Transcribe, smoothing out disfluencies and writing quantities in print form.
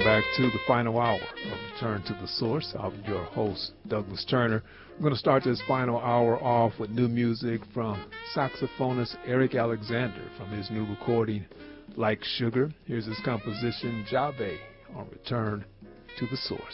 back to the final hour of Return to the Source. I'm your host, Douglas Turner. We're going to start this final hour off with new music from saxophonist Eric Alexander from his new recording, Like Sugar. Here's his composition, Jave, on Return to the Source.